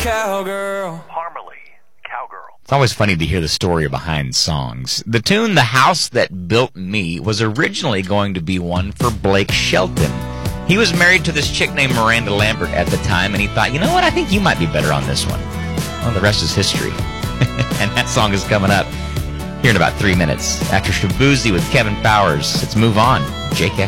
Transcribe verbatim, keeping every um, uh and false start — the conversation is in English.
cowgirl. Parmalee, Cowgirl. It's always funny to hear the story behind songs. The tune The House That Built Me was originally going to be one for Blake Shelton. He was married to this chick named Miranda Lambert at the time, and he thought, you know what, I think you might be better on this one. Well, the rest is history. And that song is coming up here in about three minutes. After Shabuzi with Kevin Powers, let's move on. Jake F.